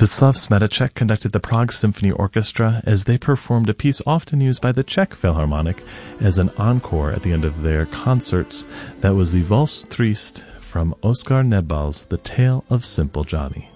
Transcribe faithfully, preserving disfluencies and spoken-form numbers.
Václav Smetacek conducted the Prague Symphony Orchestra as they performed a piece often used by the Czech Philharmonic as an encore at the end of their concerts. That was the Valse Triste from Oskar Nedbal's The Tale of Simple Johnny.